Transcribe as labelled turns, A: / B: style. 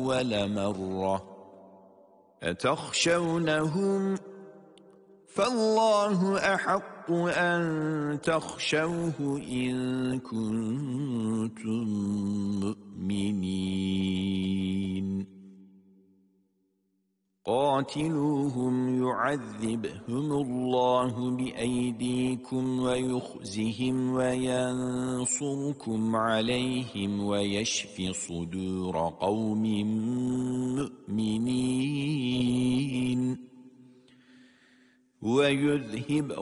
A: أول مرة أتخشونهم فالله أحق أن تخشوه إن كنتم مؤمنين قاتلوهم يعذبهم الله بأيديكم ويخزهم وينصركم عليهم ويشف صدور قوم مؤمنين ويذهب